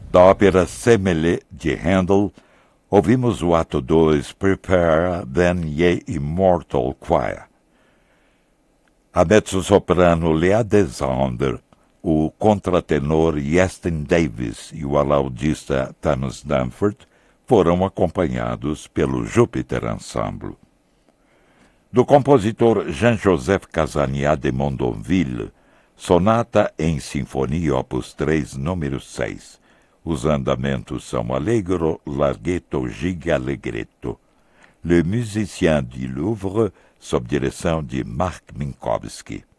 Da ópera Semele, de Handel, ouvimos o ato 2, Prepare Then Ye Immortal Choir. A mezzo-soprano Lea Desandre, o contratenor Yestin Davis e o alaudista Thomas Dunford foram acompanhados pelo Júpiter Ensemble. Do compositor Jean-Joseph Casania de Mondonville, Sonata em Sinfonia Opus 3, número 6. Os andamentos são Allegro, Larghetto, Gigue Allegretto. Le Musicien du Louvre, sob direção de Mark Minkowski.